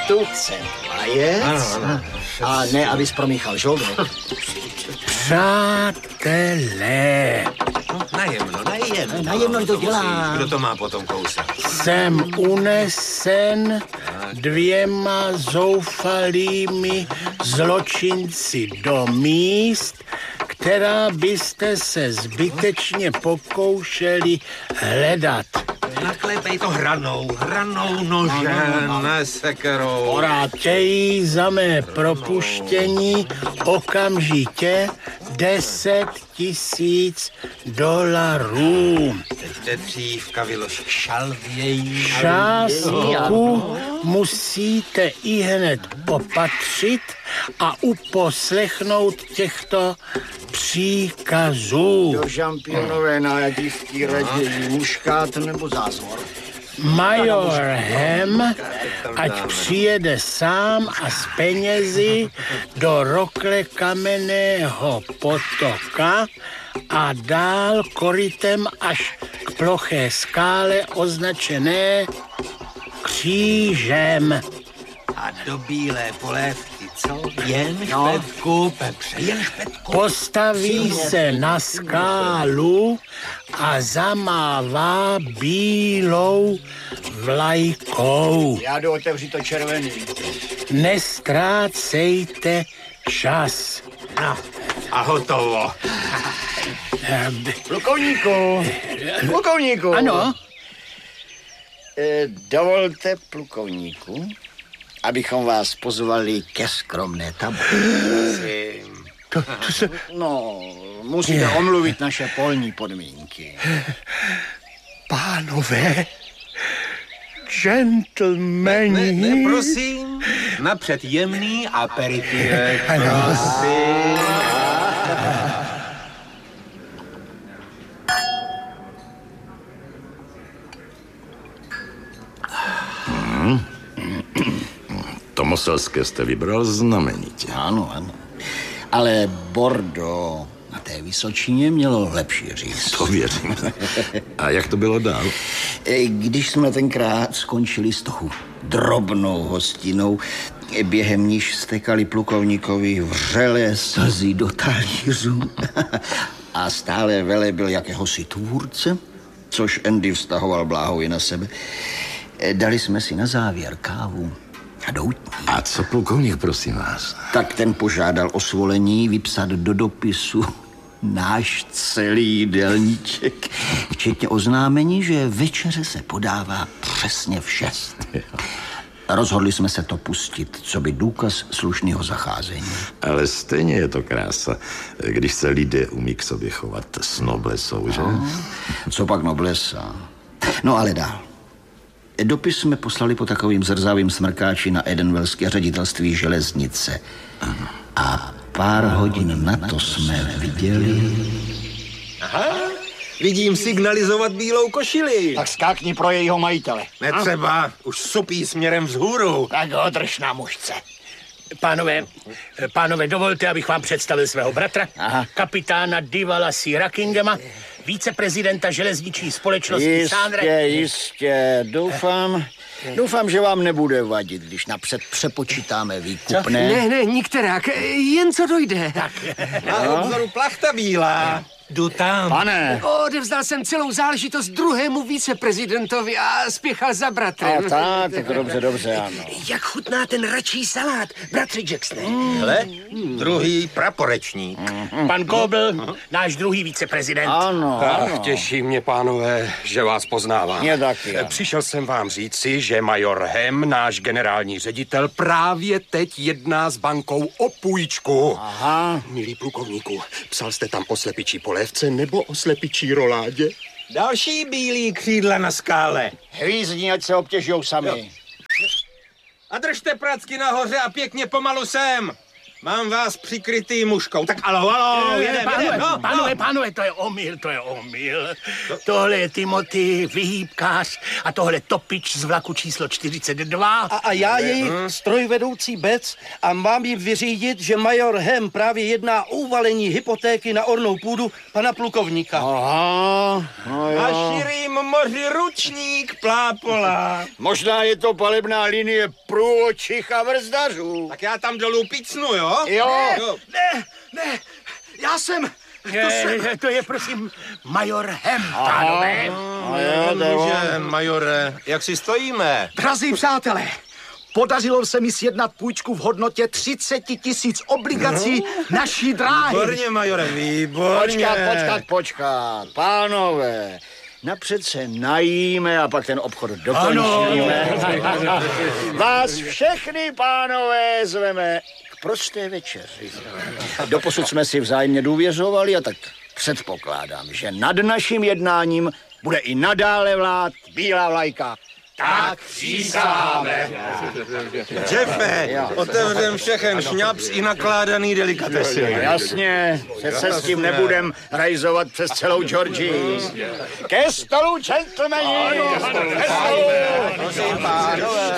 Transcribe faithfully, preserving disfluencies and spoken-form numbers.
Tucet vajec. A ne, abys promíchal žoldek. Přátelé. No, najemno, najemno. Najemno to dělá. Kdo to má potom kousat? Jsem unesen dvěma zoufalými zločinci do míst, která byste se zbytečně pokoušeli hledat. Naklepej to hranou, hranou nožem, ne sekerou. Chtějí za mé propuštění okamžitě deset tisíc dolarů. Teď jde dřívka, vylož šalvěj. Částku musíte i hned opatřit a uposlechnout těchto příkazů. Do žampionové nájadívky raději muškát nebo zázvor. Major Hem, ať přijede sám a s penězi do rokle Kamenného potoka a dál korytem až k ploché skále označené křížem. A do bílé polévky, co? Jen špetku, Pepře, jen špetku. Postaví se na skálu a zamává bílou vlajkou. Já jdu otevřít to červený. Nestrácejte čas. No, a hotovo. Plukovníku, plukovníku. Ano? E, dovolte, plukovníku, abychom vás pozvali ke skromné tabuli. To, to se... No, musíte omluvit naše polní podmínky. Pánové, gentlemani. Ne, ne, prosím, napřed jemný aperitivek, prosím. To moselské jste vybral znamenitě. Ano, ano. Ale Bordeaux na té Vysočině mělo lepší říz. To věřím. A jak to bylo dál? Když jsme tenkrát skončili s tou drobnou hostinou, během níž stekali plukovníkovi vřelé slzy do talířů a stále velebil jakéhosi tvůrce, což Andy vztahoval bláhou i na sebe, dali jsme si na závěr kávu a doutní. A co plukovník, prosím vás? Tak ten požádal o svolení vypsat do dopisu náš celý jídelníček, včetně oznámení, že večeře se podává přesně v šest. Rozhodli jsme se to pustit, co by důkaz slušného zacházení. Ale stejně je to krása, když se lidé umí k sobě chovat s noblesou, že? No, co pak noblesa? No ale dál. Dopis jsme poslali po takovým zrzavým smrkáči na Edenvelské ředitelství železnice. A pár hodin na to jsme viděli... Aha, vidím signalizovat bílou košili. Tak skákni pro jejího majitele. Netřeba, už supí směrem vzhůru. Tak ho drž na mužce. Pánové, pánové, dovolte, abych vám představil svého bratra, Aha. kapitána Divala C. Rackingema, víceprezidenta železniční společnosti Sandra. Jistě, jistě, doufám, doufám, že vám nebude vadit, když napřed přepočítáme výkupné. Ne, ne, nikterak, jen co dojde. Tak. Na obzoru plachta bílá. Jdu tam. Pane. Odevzdal jsem celou záležitost druhému víceprezidentovi a spěchal za bratrem. A tak, tak dobře, dobře, ano. Jak chutná ten račí salát, bratře Jacksone? Hele, druhý praporečník. Pan Kobl, náš druhý víceprezident. Ano, ano. Ach, těší mě, pánové, že vás poznávám. Mě taky, ano. Přišel jsem vám říci, že major Hem, náš generální ředitel, právě teď jedná s bankou o půjčku. Aha. Milý plukovníku, psal jste tam o slepičí polévce nebo o slepičí roládě? Další bílý křídla na skále. Hvízdní, ať se obtěžujou sami. A držte pracky nahoře a pěkně pomalu sem. Mám vás přikrytý muškou. Tak alo, alo, jedem, Pánové, jedem, no, pánové, no. pánové, to je omyl, to je omyl. Tohle je Timothy, výhybkář a tohle topič z vlaku číslo čtyřicet dva. A, a já jejich strojvedoucí Bec a mám jim vyřídit, že major Hem právě jedná o uvalení hypotéky na ornou půdu pana plukovníka. Aha, no jo. Na širým moři ručník plápola. Možná je to palebná linie průvodčích a brzdařů. Tak já tam dolů picnu, jo? Jo. jo. Ne, ne, já jsem... Je, to je, prosím, major Hem, pánové. A jo, to je on. Že, majore, jak si stojíme? Drazí přátelé, podařilo se mi sjednat půjčku v hodnotě třicet tisíc obligací naší dráhy. Výborně, majore, výborně. Počkat, počkat, počkat. Pánové, napřed se najíme a pak ten obchod dokončíme. Vás všechny, pánové, zveme k prosté večeři. Doposud jsme si vzájemně důvěřovali a tak předpokládám, že nad naším jednáním bude i nadále vlád bílá vlajka. Tak přísaháme. Jeffe, otevřem všechen šňaps i nakládaný delikatesy. Jasně, přece s tím nebudem rajzovat přes celou Georgii. Ke stolu, gentlemani! Ke stolu! Prosím, pánové.